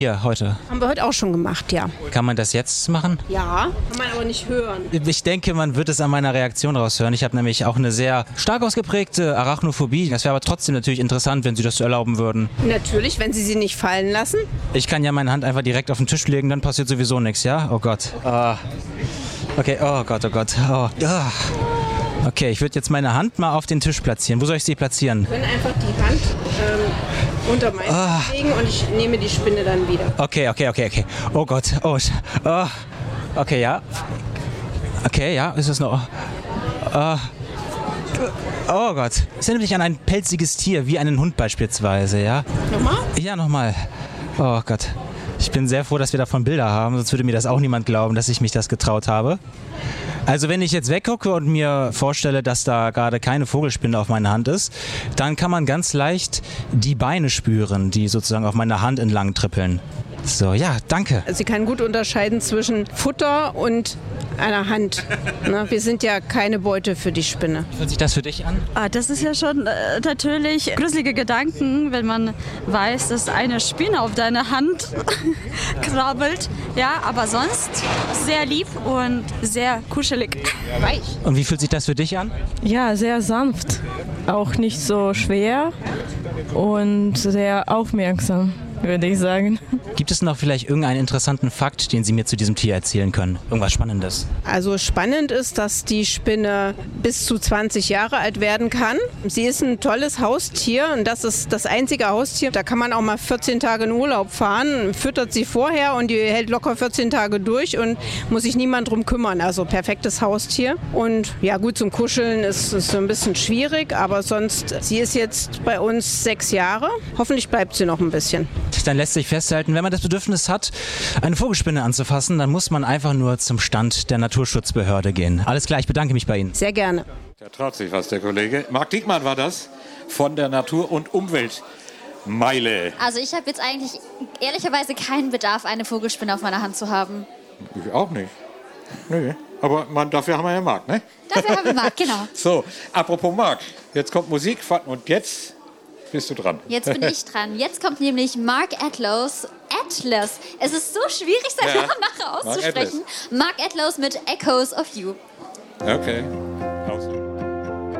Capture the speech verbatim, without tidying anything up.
Hier, heute. Haben wir heute auch schon gemacht, ja. Kann man das jetzt machen? Ja, kann man aber nicht hören. Ich denke, man wird es an meiner Reaktion raushören. Ich habe nämlich auch eine sehr stark ausgeprägte Arachnophobie. Das wäre aber trotzdem natürlich interessant, wenn Sie das erlauben würden. Natürlich, wenn Sie sie nicht fallen lassen. Ich kann ja meine Hand einfach direkt auf den Tisch legen, dann passiert sowieso nichts, ja? Oh Gott. Ah. Okay, oh Gott, oh Gott. Oh. Ah. Okay, ich würde jetzt meine Hand mal auf den Tisch platzieren. Wo soll ich sie platzieren? Sie können einfach die Hand ähm, unter meinen Ah. legen und ich nehme die Spinne dann wieder. Okay, okay, okay, okay. Oh Gott, oh. oh. Okay, ja. Okay, ja, ist es noch... Oh. Oh Gott. Es erinnert mich an ein pelziges Tier, wie einen Hund beispielsweise, ja? Nochmal? Ja, nochmal. Oh Gott. Ich bin sehr froh, dass wir davon Bilder haben, sonst würde mir das auch niemand glauben, dass ich mich das getraut habe. Also wenn ich jetzt weggucke und mir vorstelle, dass da gerade keine Vogelspinne auf meiner Hand ist, dann kann man ganz leicht die Beine spüren, die sozusagen auf meiner Hand entlang trippeln. So, ja, danke. Sie kann gut unterscheiden zwischen Futter und einer Hand. Ne? Wir sind ja keine Beute für die Spinne. Wie fühlt sich das für dich an? Ah, das ist ja schon äh, natürlich gruselige Gedanken, wenn man weiß, dass eine Spinne auf deine Hand krabbelt. Ja, aber sonst sehr lieb und sehr kuschelig. Weich. Und wie fühlt sich das für dich an? Ja, sehr sanft. Auch nicht so schwer und sehr aufmerksam, würde ich sagen. Gibt es noch vielleicht irgendeinen interessanten Fakt, den Sie mir zu diesem Tier erzählen können? Irgendwas Spannendes? Also spannend ist, dass die Spinne bis zu zwanzig Jahre alt werden kann. Sie ist ein tolles Haustier und das ist das einzige Haustier. Da kann man auch mal vierzehn Tage in Urlaub fahren, füttert sie vorher und die hält locker vierzehn Tage durch und muss sich niemand drum kümmern. Also perfektes Haustier. Und ja gut, zum Kuscheln ist es so ein bisschen schwierig, aber sonst, sie ist jetzt bei uns sechs Jahre. Hoffentlich bleibt sie noch ein bisschen. Dann lässt sich festhalten, wenn man das Bedürfnis hat, eine Vogelspinne anzufassen, dann muss man einfach nur zum Stand der Naturschutzbehörde gehen. Alles klar, ich bedanke mich bei Ihnen. Sehr gerne. Der traut sich was, der Kollege. Marc Diekmann war das von der Natur- und Umweltmeile. Also ich habe jetzt eigentlich ehrlicherweise keinen Bedarf, eine Vogelspinne auf meiner Hand zu haben. Ich auch nicht. Nee. Aber man, dafür haben wir ja Marc, ne? Dafür haben wir Marc, genau. So, apropos Marc, jetzt kommt Musik und jetzt bist du dran. Jetzt bin ich dran. Jetzt kommt nämlich Mark Atlas. Atlas. Es ist so schwierig, seinen Ja. Namen nachher auszusprechen. Mark Atlas mit Echoes of You. Okay.